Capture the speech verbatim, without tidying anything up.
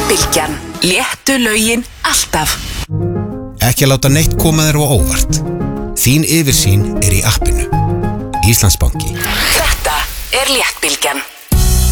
Bylgjan. Léttu lögin alltaf. Ekki að láta neitt koma þér á óvart. Þín yfirsýn er í appinu. Íslandsbanki. Þetta er Léttbylgjan.